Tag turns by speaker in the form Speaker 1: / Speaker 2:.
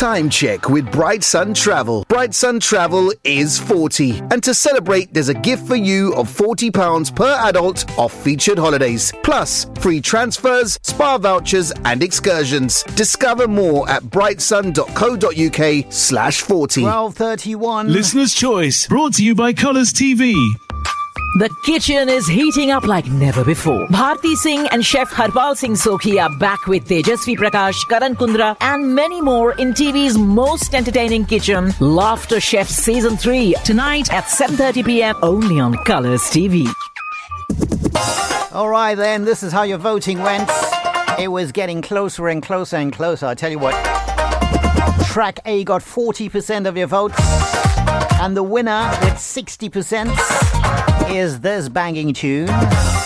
Speaker 1: Time check with Bright Sun Travel. Bright Sun Travel is 40. And to celebrate, there's a gift for you of £40 per adult off featured holidays. Plus, free transfers, spa vouchers and excursions. Discover more at brightsun.co.uk/40.
Speaker 2: 12:31.
Speaker 3: Listener's Choice, brought to you by Colours TV.
Speaker 4: The kitchen is heating up like never before. Bharti Singh and Chef Harpal Singh Sokhi are back with Tejasvi Prakash, Karan Kundra and many more in TV's most entertaining kitchen, Laughter Chef Season 3, tonight at 7:30 p.m. only on Colours TV.
Speaker 2: All right, then, this is how your voting went. It was getting closer and closer and closer. I tell you what, Track A got 40% of your votes, and the winner with 60% is this banging tune.